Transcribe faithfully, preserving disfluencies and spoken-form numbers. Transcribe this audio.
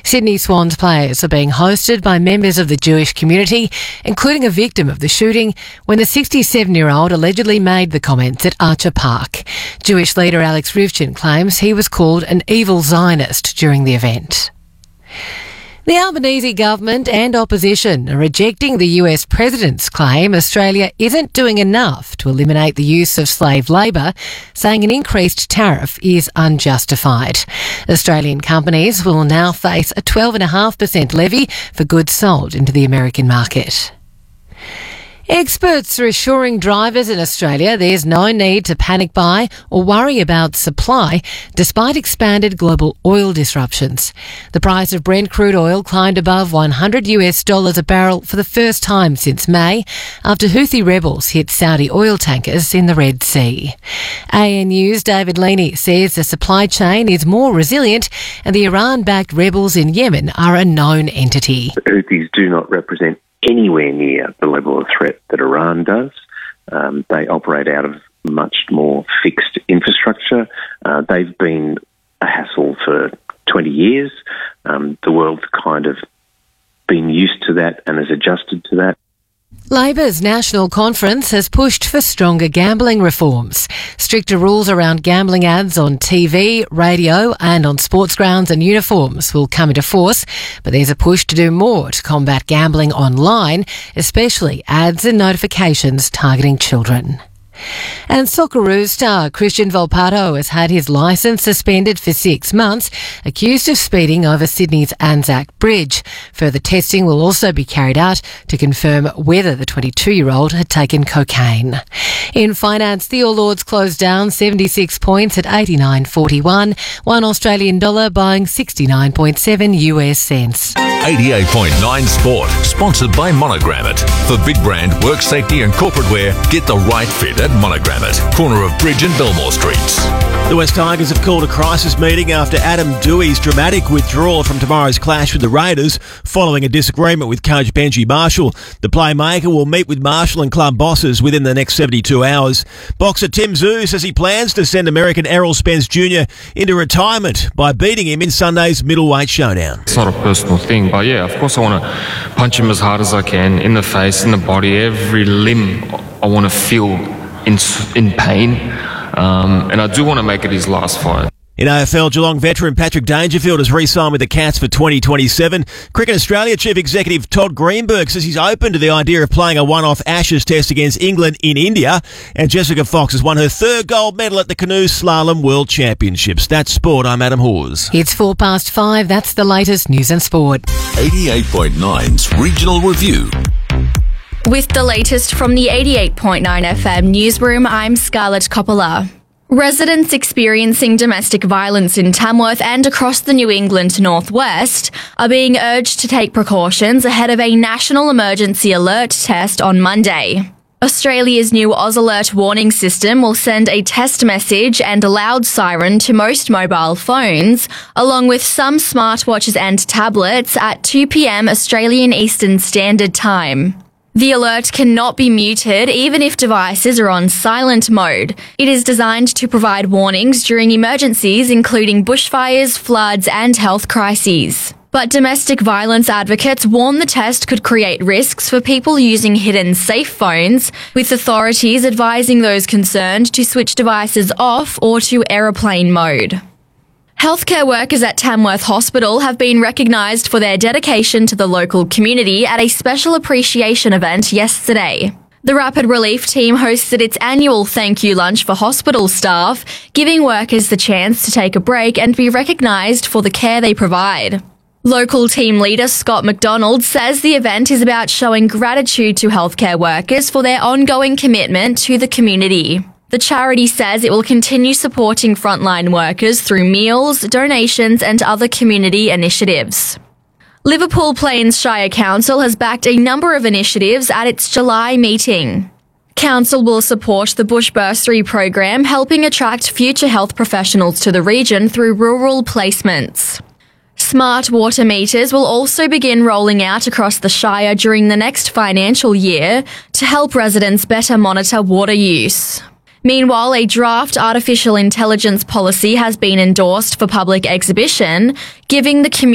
Sydney Swans players are being hosted by members of the Jewish community, including a victim of the shooting when the sixty-seven-year-old allegedly made the comments at Archer Park. Jewish leader Alex Rivchin claims he was called an evil Zionist during the event. The Albanese government and opposition are rejecting the U S president's claim Australia isn't doing enough to eliminate the use of slave labour, saying an increased tariff is unjustified. Australian companies will now face a twelve point five percent levy for goods sold into the American market. Experts are assuring drivers in Australia there's no need to panic buy or worry about supply, despite expanded global oil disruptions. The price of Brent crude oil climbed above one hundred US dollars a barrel for the first time since May, after Houthi rebels hit Saudi oil tankers in the Red Sea. A N U's David Leaney says the supply chain is more resilient and the Iran-backed rebels in Yemen are a known entity. The Houthis do not represent anywhere near the level of threat that Iran does. Um, they operate out of much more fixed infrastructure. Uh, they've been a hassle for twenty years. Um, the world's kind of been used to that and has adjusted to that. Labor's National Conference has pushed for stronger gambling reforms. Stricter rules around gambling ads on T V, radio and on sports grounds and uniforms will come into force, but there's a push to do more to combat gambling online, especially ads and notifications targeting children. And Socceroos star Christian Volpato has had his licence suspended for six months, accused of speeding over Sydney's Anzac Bridge. Further testing will also be carried out to confirm whether the twenty-two-year-old had taken cocaine. In finance, the All Ords closed down seventy-six points at eighty-nine forty-one, one Australian dollar buying sixty-nine point seven US cents. eighty-eight point nine Sport, sponsored by Monogram It. For big brand, work safety and corporate wear, get the right fit at Monogram It, corner of Bridge and Belmore Streets. The West Tigers have called a crisis meeting after Adam Dewey's dramatic withdrawal from tomorrow's clash with the Raiders following a disagreement with coach Benji Marshall. The playmaker will meet with Marshall and club bosses within the next seventy-two hours. Boxer Tim Tszyu says he plans to send American Errol Spence Junior into retirement by beating him in Sunday's middleweight showdown. It's not a personal thing, but yeah, of course I want to punch him as hard as I can, in the face, in the body, every limb I want to feel in, in pain. Um, and I do want to make it his last fight. In A F L, Geelong veteran Patrick Dangerfield has re-signed with the Cats for twenty twenty-seven. Cricket Australia Chief Executive Todd Greenberg says he's open to the idea of playing a one-off Ashes test against England in India. And Jessica Fox has won her third gold medal at the Canoe Slalom World Championships. That's sport. I'm Adam Hawes. It's four past five. That's the latest news and sport. eighty-eight point nine's Regional Review. With the latest from the eighty-eight point nine F M newsroom, I'm Scarlett Coppola. Residents experiencing domestic violence in Tamworth and across the New England northwest are being urged to take precautions ahead of a national emergency alert test on Monday. Australia's new Oz Alert warning system will send a test message and a loud siren to most mobile phones, along with some smartwatches and tablets at two p.m. Australian Eastern Standard Time. The alert cannot be muted even if devices are on silent mode. It is designed to provide warnings during emergencies including bushfires, floods and health crises. But domestic violence advocates warn the test could create risks for people using hidden safe phones, with authorities advising those concerned to switch devices off or to aeroplane mode. Healthcare workers at Tamworth Hospital have been recognised for their dedication to the local community at a special appreciation event yesterday. The Rapid Relief team hosted its annual thank you lunch for hospital staff, giving workers the chance to take a break and be recognised for the care they provide. Local team leader Scott McDonald says the event is about showing gratitude to healthcare workers for their ongoing commitment to the community. The charity says it will continue supporting frontline workers through meals, donations and other community initiatives. Liverpool Plains Shire Council has backed a number of initiatives at its July meeting. Council will support the Bush Bursary program, helping attract future health professionals to the region through rural placements. Smart water meters will also begin rolling out across the Shire during the next financial year to help residents better monitor water use. Meanwhile, a draft artificial intelligence policy has been endorsed for public exhibition, giving the community